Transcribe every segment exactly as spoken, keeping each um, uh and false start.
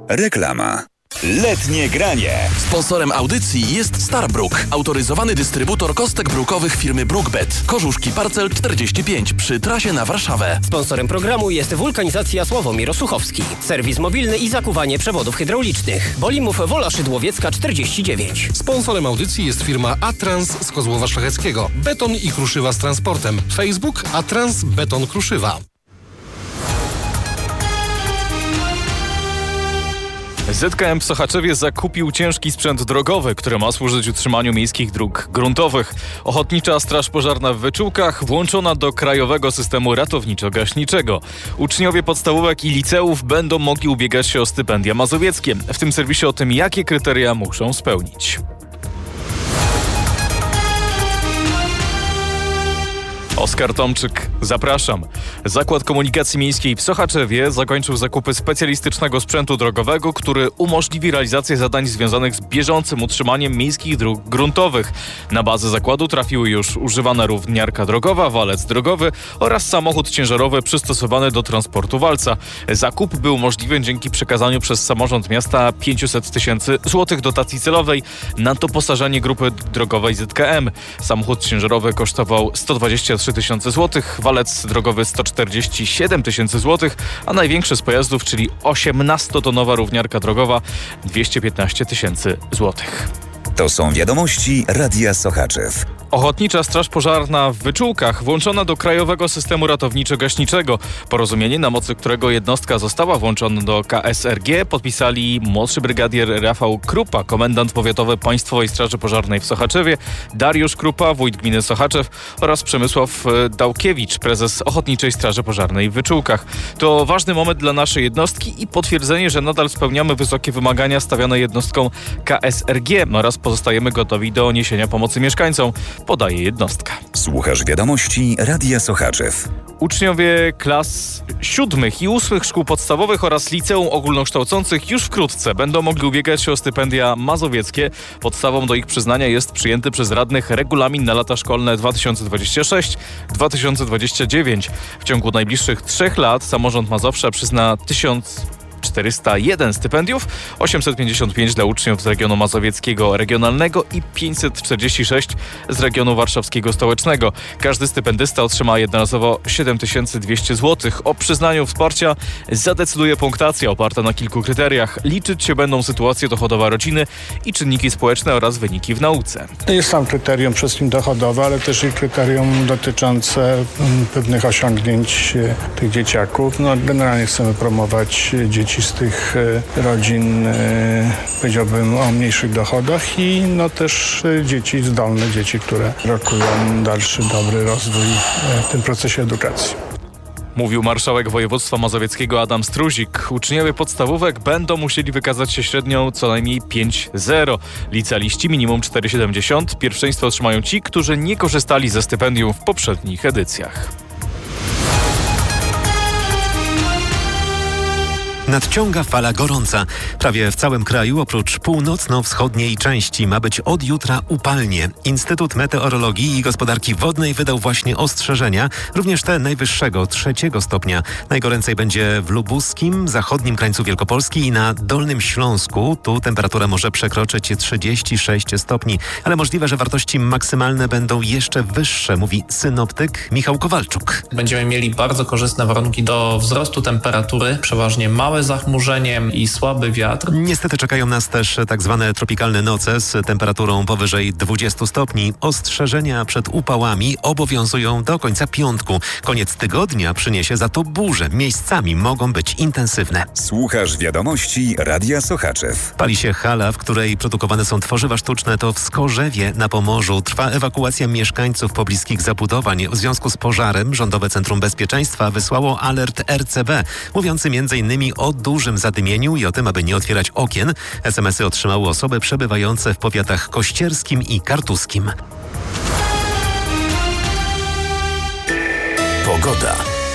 Reklama. Letnie granie. Sponsorem audycji jest Starbrook, autoryzowany dystrybutor kostek brukowych firmy Brookbet. Kożuszki Parcel czterdzieści pięć przy trasie na Warszawę. Sponsorem programu jest Wulkanizacja Sławomir Osuchowski. Serwis mobilny i zakuwanie przewodów hydraulicznych. Bolimów Wola Szydłowiecka czterdzieści dziewięć. Sponsorem audycji jest firma Atrans z Kozłowa Szlacheckiego. Beton i kruszywa z transportem. Facebook Atrans Beton Kruszywa. Z K M w Sochaczewie zakupił ciężki sprzęt drogowy, który ma służyć utrzymaniu miejskich dróg gruntowych. Ochotnicza Straż Pożarna w Wyczółkach włączona do krajowego systemu ratowniczo-gaśniczego. Uczniowie podstawówek i liceów będą mogli ubiegać się o stypendia mazowieckie. W tym serwisie o tym, jakie kryteria muszą spełnić. Oskar Tomczyk, zapraszam. Zakład Komunikacji Miejskiej w Sochaczewie zakończył zakupy specjalistycznego sprzętu drogowego, który umożliwi realizację zadań związanych z bieżącym utrzymaniem miejskich dróg gruntowych. Na bazę zakładu trafiły już używana równiarka drogowa, walec drogowy oraz samochód ciężarowy przystosowany do transportu walca. Zakup był możliwy dzięki przekazaniu przez samorząd miasta pięćset tysięcy złotych dotacji celowej na doposażenie grupy drogowej Z K M. Samochód ciężarowy kosztował sto dwadzieścia trzy tysiące złotych, walec drogowy sto czterdzieści siedem tysięcy złotych, a największy z pojazdów, czyli osiemnastotonowa równiarka drogowa, dwieście piętnaście tysięcy złotych. To są wiadomości Radia Sochaczew. Ochotnicza Straż Pożarna w Wyczółkach włączona do krajowego systemu ratowniczo-gaśniczego. Porozumienie, na mocy którego jednostka została włączona do K S R G, podpisali młodszy brygadier Rafał Krupa, komendant powiatowy Państwowej Straży Pożarnej w Sochaczewie, Dariusz Krupa, wójt gminy Sochaczew oraz Przemysław Dałkiewicz, prezes Ochotniczej Straży Pożarnej w Wyczółkach. To ważny moment dla naszej jednostki i potwierdzenie, że nadal spełniamy wysokie wymagania stawiane jednostkom K S R G oraz pozostajemy gotowi do niesienia pomocy mieszkańcom, podaje jednostka. Słuchasz wiadomości Radia Sochaczew. Uczniowie klas siódmych i ósmych szkół podstawowych oraz liceum ogólnokształcących już wkrótce będą mogli ubiegać się o stypendia mazowieckie. Podstawą do ich przyznania jest przyjęty przez radnych regulamin na lata szkolne dwa tysiące dwudziesty szósty dwa tysiące dwudziesty dziewiąty. W ciągu najbliższych trzech lat samorząd Mazowsza przyzna tysiąc czterysta jeden stypendiów, osiemset pięćdziesiąt pięć dla uczniów z regionu mazowieckiego regionalnego i pięćset czterdzieści sześć z regionu warszawskiego stołecznego. Każdy stypendysta otrzyma jednorazowo siedem tysięcy dwieście złotych. O przyznaniu wsparcia zadecyduje punktacja oparta na kilku kryteriach. Liczyć się będą sytuacje dochodowe rodziny i czynniki społeczne oraz wyniki w nauce. Jest tam kryterium przede wszystkim dochodowe, ale też i kryterium dotyczące pewnych osiągnięć tych dzieciaków. No, generalnie chcemy promować dzieci z tych rodzin, powiedziałbym, o mniejszych dochodach i no też dzieci zdolne, dzieci, które rokują dalszy dobry rozwój w tym procesie edukacji. Mówił marszałek województwa mazowieckiego Adam Struzik. Uczniowie podstawówek będą musieli wykazać się średnią co najmniej pięć zero. Licealiści minimum cztery siedemdziesiąt. Pierwszeństwo otrzymają ci, którzy nie korzystali ze stypendium w poprzednich edycjach. Nadciąga fala gorąca. Prawie w całym kraju oprócz północno-wschodniej części ma być od jutra upalnie. Instytut Meteorologii i Gospodarki Wodnej wydał właśnie ostrzeżenia, również te najwyższego, trzeciego stopnia. Najgoręcej będzie w lubuskim, zachodnim krańcu Wielkopolski i na Dolnym Śląsku. Tu temperatura może przekroczyć trzydzieści sześć stopni, ale możliwe, że wartości maksymalne będą jeszcze wyższe, mówi synoptyk Michał Kowalczuk. Będziemy mieli bardzo korzystne warunki do wzrostu temperatury, przeważnie małe zachmurzenie i słaby wiatr. Niestety czekają nas też tak zwane tropikalne noce z temperaturą powyżej dwudziestu stopni. Ostrzeżenia przed upałami obowiązują do końca piątku. Koniec tygodnia przyniesie za to burze. Miejscami mogą być intensywne. Słuchasz wiadomości Radia Sochaczew. Pali się hala, w której produkowane są tworzywa sztuczne. To w Skorzewie na Pomorzu. Trwa ewakuacja mieszkańców pobliskich zabudowań. W związku z pożarem Rządowe Centrum Bezpieczeństwa wysłało alert R C B, mówiący między innymi o dużym zadymieniu i o tym, aby nie otwierać okien. es em esy otrzymały osoby przebywające w powiatach kościerskim i kartuskim. Pogoda.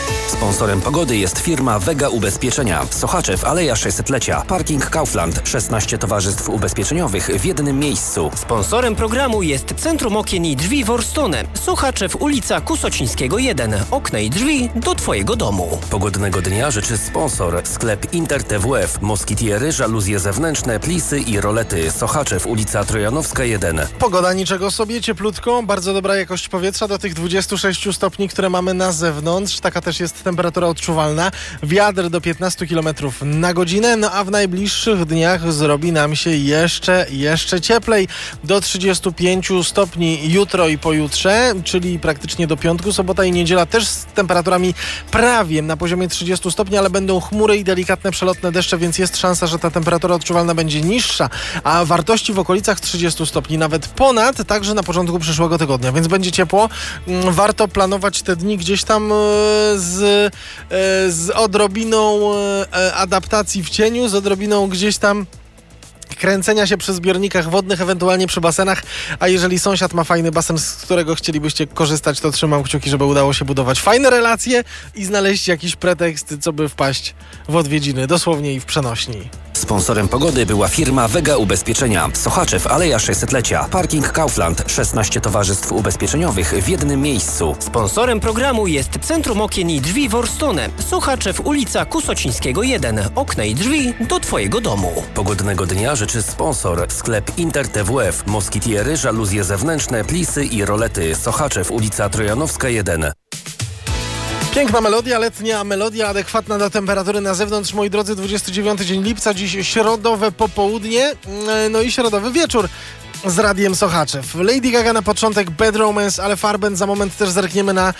Sponsorem pogody jest firma Vega Ubezpieczenia. Sochaczew, Aleja sześćsetlecia. Parking Kaufland. szesnaście towarzystw ubezpieczeniowych w jednym miejscu. Sponsorem programu jest Centrum Okien i Drzwi Worstone. Sochaczew, ulica Kusocińskiego jeden. Okna i drzwi do Twojego domu. Pogodnego dnia życzy sponsor. Sklep Inter T W F. Moskitiery, żaluzje zewnętrzne, plisy i rolety. Sochaczew, ulica Trojanowska jeden. Pogoda niczego sobie, cieplutko, bardzo dobra jakość powietrza do tych dwudziestu sześciu stopni, które mamy na zewnątrz. Taka też jest temperatura odczuwalna. Wiatr do piętnastu kilometrów na godzinę, no a w najbliższych dniach zrobi nam się jeszcze, jeszcze cieplej. Do trzydziestu pięciu stopni jutro i pojutrze, czyli praktycznie do piątku. Sobota i niedziela też z temperaturami prawie na poziomie trzydziestu stopni, ale będą chmury i delikatne przelotne deszcze, więc jest szansa, że ta temperatura odczuwalna będzie niższa, a wartości w okolicach trzydziestu stopni, nawet ponad, także na początku przyszłego tygodnia, więc będzie ciepło. Warto planować te dni gdzieś tam z, z odrobiną adaptacji w cieniu, z odrobiną gdzieś tam kręcenia się przy zbiornikach wodnych, ewentualnie przy basenach, a jeżeli sąsiad ma fajny basen, z którego chcielibyście korzystać, to trzymam kciuki, żeby udało się budować fajne relacje i znaleźć jakiś pretekst, co by wpaść w odwiedziny, dosłownie i w przenośni. Sponsorem pogody była firma Vega Ubezpieczenia. Sochaczew, Aleja sześćsetlecia. Parking Kaufland. szesnaście towarzystw ubezpieczeniowych w jednym miejscu. Sponsorem programu jest Centrum Okien i Drzwi Worstone. Sochaczew, ulica Kusocińskiego jeden. Okna i drzwi do Twojego domu. Pogodnego dnia życzy sponsor. Sklep Inter T W F. Moskitiery, żaluzje zewnętrzne, plisy i rolety. Sochaczew, ulica Trojanowska jeden. Piękna melodia, letnia melodia, adekwatna do temperatury na zewnątrz. Moi drodzy, dwudziesty dziewiąty dzień lipca, dziś środowe popołudnie, no i środowy wieczór z Radiem Sochaczew. Lady Gaga na początek, Bad Romance, ale Farben, za moment też zerkniemy na e,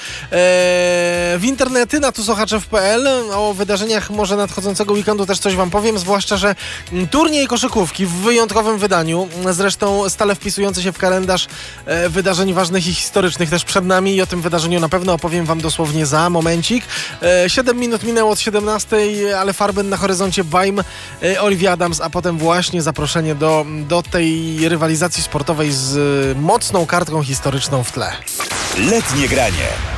w internety, na tussochaczew kropka p l. O wydarzeniach może nadchodzącego weekendu też coś wam powiem, zwłaszcza, że turniej koszykówki w wyjątkowym wydaniu, zresztą stale wpisujący się w kalendarz e, wydarzeń ważnych i historycznych też przed nami i o tym wydarzeniu na pewno opowiem wam dosłownie za momencik. E, siedem minut minęło od siedemnastej, ale Farben na horyzoncie, Baim, e, Olivia Adams, a potem właśnie zaproszenie do, do tej rywalizacji sportowej z mocną kartką historyczną w tle. Letnie granie.